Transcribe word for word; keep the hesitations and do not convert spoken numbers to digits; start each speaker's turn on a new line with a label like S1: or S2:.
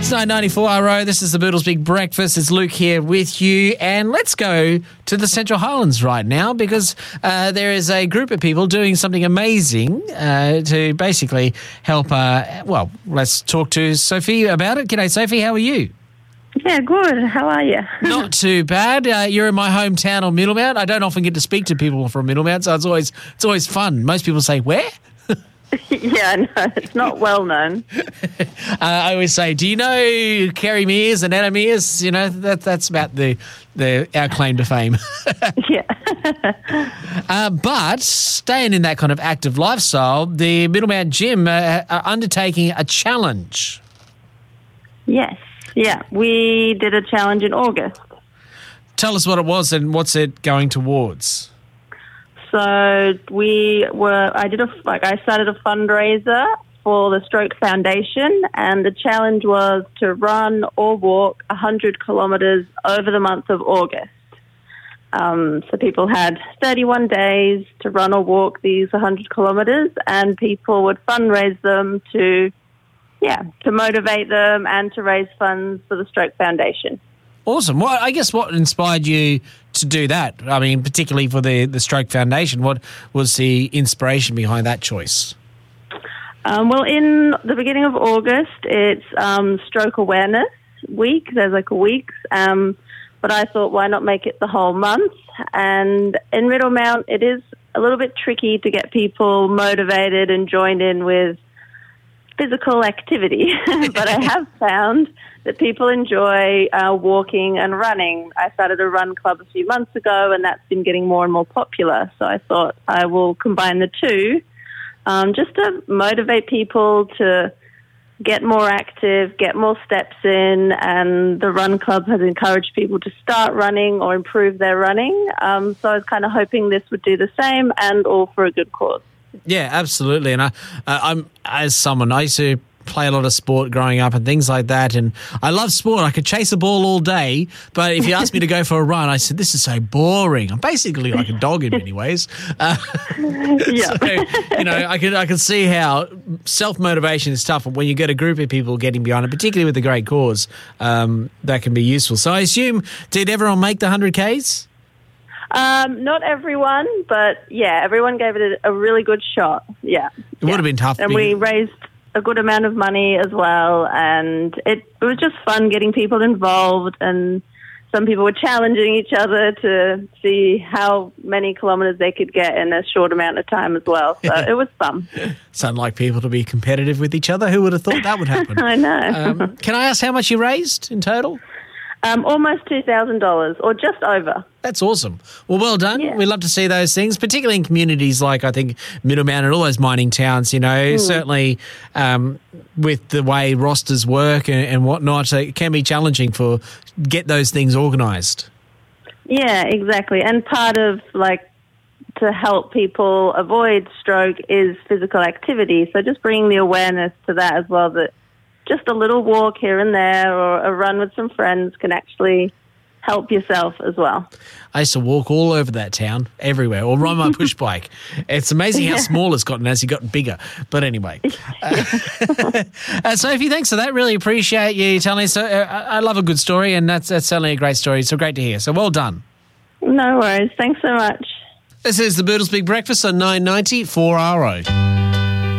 S1: It's nine ninety-four R O. This is the Boodles Big Breakfast. It's Luke here with you. And let's go to the Central Highlands right now because uh, there is a group of people doing something amazing uh, to basically help, uh, well, let's talk to Sophie about it. G'day, Sophie. How are you?
S2: Yeah, good. How are you?
S1: Not too bad. Uh, you're in my hometown of Middlemount. I don't often get to speak to people from Middlemount, so it's always it's always fun. Most people say, where?
S2: Yeah, no, it's not well known.
S1: uh, I always say, do you know Kerry Mears and Anna Mears? You know, that, that's about the, the our claim to fame.
S2: Yeah.
S1: uh, but staying in that kind of active lifestyle, the Middlemount Gym uh, are undertaking a challenge.
S2: Yes. Yeah, we did a challenge in August.
S1: Tell us what it was and what's it going towards.
S2: So we were, I did a, like I started a fundraiser for the Stroke Foundation, and the challenge was to run or walk one hundred kilometres over the month of August. Um, so people had thirty-one days to run or walk these one hundred kilometres, and people would fundraise them to, yeah, to motivate them and to raise funds for the Stroke Foundation.
S1: Awesome. Well, I guess what inspired you to do that? I mean, particularly for the, the Stroke Foundation, what was the inspiration behind that choice?
S2: Um, well, in the beginning of August, it's um, Stroke Awareness Week. There's like a week. Um, but I thought, why not make it the whole month? And in Middlemount, it is a little bit tricky to get people motivated and joined in with physical activity. But I have found that people enjoy uh, walking and running. I started a run club a few months ago, and that's been getting more and more popular. So I thought I will combine the two um, just to motivate people to get more active, get more steps in, and the run club has encouraged people to start running or improve their running. Um, so I was kind of hoping this would do the same, and all for a good cause.
S1: Yeah, absolutely. And I, uh, I'm as someone, I used to play a lot of sport growing up and things like that, and I love sport. I could chase a ball all day, but if you asked me to go for a run, I said, this is so boring. I'm basically like a dog in many ways. Uh,
S2: Yeah.
S1: so, you know, I can I can see how self-motivation is tough, and when you get a group of people getting behind it, particularly with a great cause, um, that can be useful. So I assume, did everyone make the one hundred Ks?
S2: Um, not everyone, but yeah, everyone gave it a, a really good shot. Yeah.
S1: It
S2: yeah.
S1: would have been tough.
S2: And we raised a good amount of money as well, and it, it was just fun getting people involved, and some people were challenging each other to see how many kilometres they could get in a short amount of time as well. So it was fun.
S1: Sound like people to be competitive with each other. Who would have thought that would happen?
S2: I know.
S1: Um, can I ask how much you raised in total?
S2: Um, almost two thousand dollars, or just over.
S1: That's awesome. Well, well done.
S2: Yeah.
S1: We love to see those things, particularly in communities like, I think, Middlemount and all those mining towns, you know, mm. certainly um, with the way rosters work and, and whatnot, it can be challenging for get those things organised.
S2: Yeah, exactly. And part of, like, to help people avoid stroke is physical activity. So just bringing the awareness to that as well, that just a little walk here and there or a run with some friends can actually help yourself as well.
S1: I used to walk all over that town, everywhere, or ride my push bike. It's amazing how small it's gotten as you got bigger. But anyway. uh, uh, Sophie, thanks for that. Really appreciate you telling us. So, uh, I love a good story, and that's, that's certainly a great story. So great to hear. So well done.
S2: No worries. Thanks so much.
S1: This is the Boodles Big Breakfast on nine ninety four R O.